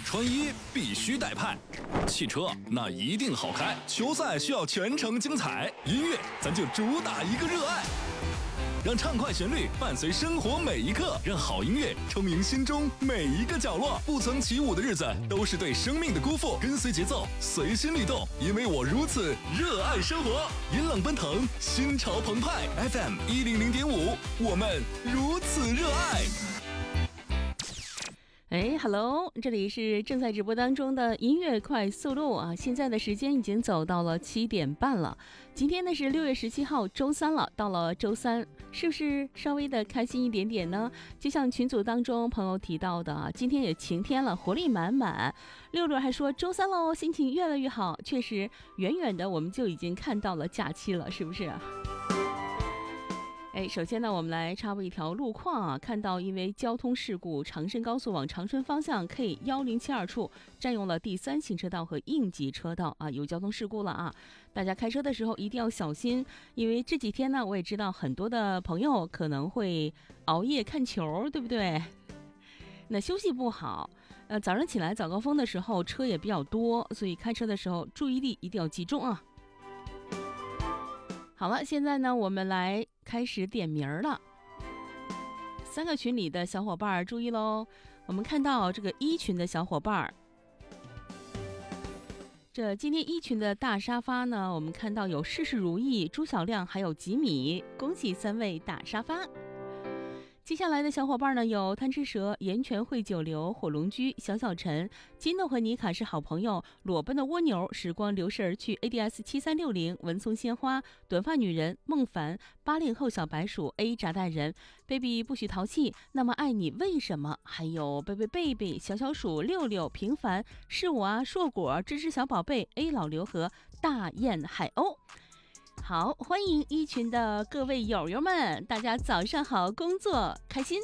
穿衣必须带派，汽车那一定好开，球赛需要全程精彩，音乐咱就主打一个热爱。让畅快旋律伴随生活每一刻，让好音乐充盈心中每一个角落。不曾起舞的日子都是对生命的辜负，跟随节奏，随心律动，因为我如此热爱生活。引冷奔腾，心潮澎湃。FM 100.5，我们如此热爱。 Hello， 这里是正在直播当中的音乐快速路啊！现在的时间已经走到了7点半了。今天呢是6月17号，周三了。到了周三，是不是稍微的开心一点点呢？就像群组当中朋友提到的啊，今天也晴天了，活力满满。六六还说周三喽，心情越来越好。确实，远远的我们就已经看到了假期了，是不是？首先呢，我们来插播一条路况啊，看到因为交通事故，长深高速往长春方向 K1072处占用了第3行车道和应急车道啊，有交通事故了啊！大家开车的时候一定要小心，因为这几天呢，我也知道很多的朋友可能会熬夜看球，对不对？那休息不好，早上起来早高峰的时候车也比较多，所以开车的时候注意力一定要集中啊！好了，现在呢，我们来开始点名了。3个群里的小伙伴注意喽，我们看到这个1群的小伙伴，这今天1群的大沙发呢，我们看到有事事如意、朱小亮还有吉米，恭喜3位大沙发。接下来的小伙伴呢，有贪吃蛇、盐泉汇酒流、火龙居、小小陈、金豆和妮卡是好朋友、裸奔的蜗牛、时光流逝而去、ADS 7360、文松鲜花、短发女人、孟凡、80后小白鼠、A 炸弹人、baby 不许淘气、那么爱你为什么，还有贝小小鼠、六六、平凡是我啊、硕果、芝芝小宝贝、A 老刘和大雁海鸥。好，欢迎1群的各位友友们，大家早上好，工作开心。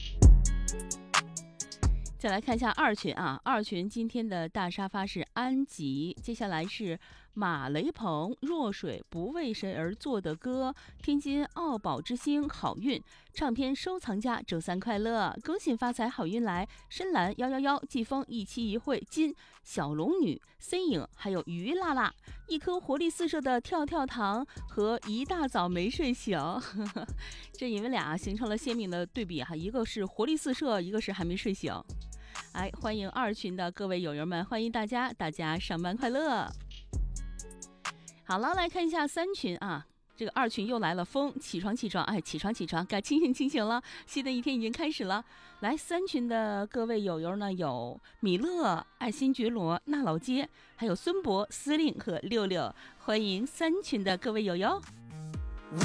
再来看一下2群啊，2群今天的大沙发是安吉，接下来是马雷鹏、弱水不为谁而作的歌，天津奥宝之星好运唱片收藏家周三快乐，恭喜发财好运来，深蓝111季风一期一会金小龙女 C 影还有鱼辣辣，一颗活力四射的跳跳糖和一大早没睡醒这你们俩形成了鲜明的对比哈，一个是活力四射，一个是还没睡醒。欢迎2群的各位友友们，欢迎大家上班快乐。好了，来看一下3群啊，这个2群又来了，风起床，起床，该清醒了，新的一天已经开始了。来3群的各位友友呢，有米勒、爱新觉罗、纳老街，还有孙博、司令和六六，欢迎3群的各位友友。